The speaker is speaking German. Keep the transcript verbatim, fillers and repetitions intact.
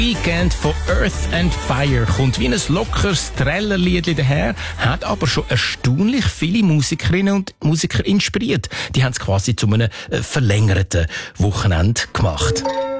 Weekend von Earth and Fire kommt wie ein lockeres Trällerliedli daher, hat aber schon erstaunlich viele Musikerinnen und Musiker inspiriert. Die haben es quasi zu einem äh, verlängerten Wochenende gemacht.